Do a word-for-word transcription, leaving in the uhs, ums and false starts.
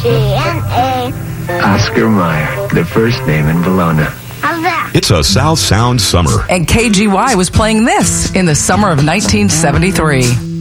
G N A. Oscar Mayer, the first name in Bologna. How's that? It's a South Sound summer. And K G Y was playing this in the summer of nineteen seventy-three.